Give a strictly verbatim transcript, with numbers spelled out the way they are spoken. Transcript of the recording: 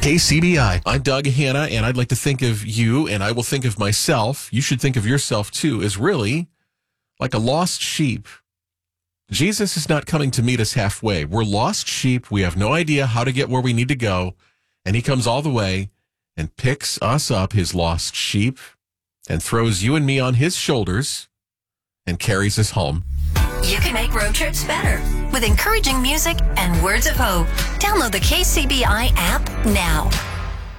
K C B I. I'm Doug Hanna, and I'd like to think of you, and I will think of myself. You should think of yourself, too, as really like a lost sheep. Jesus is not coming to meet us halfway. We're lost sheep. We have no idea how to get where we need to go. And he comes all the way and picks us up, his lost sheep, and throws you and me on his shoulders and carries us home. You can make road trips better with encouraging music and words of hope. Download the K C B I app now.